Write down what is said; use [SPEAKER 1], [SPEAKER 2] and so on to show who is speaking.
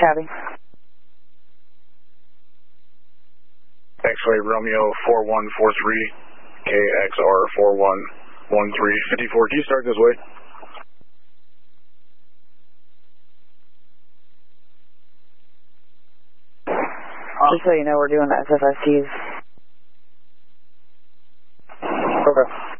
[SPEAKER 1] Copy.
[SPEAKER 2] X-ray Romeo 4143, KXR 4113, 54. Can you start this way?
[SPEAKER 1] Just so you know, we're doing the SFSTs.
[SPEAKER 2] Okay.